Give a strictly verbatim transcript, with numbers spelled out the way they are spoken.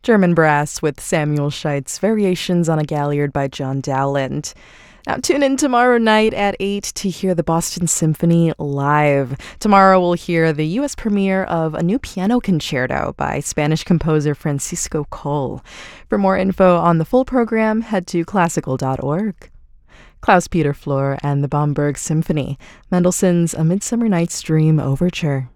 German brass with Samuel Scheitz, Variations on a Galliard by John Dowland. Now tune in tomorrow night at eight to hear the Boston Symphony live. Tomorrow we'll hear the U S premiere of a new piano concerto by Spanish composer Francisco Coll. For more info on the full program, head to classical dot org. Klaus Peter Flor and the Bamberg Symphony, Mendelssohn's A Midsummer Night's Dream Overture.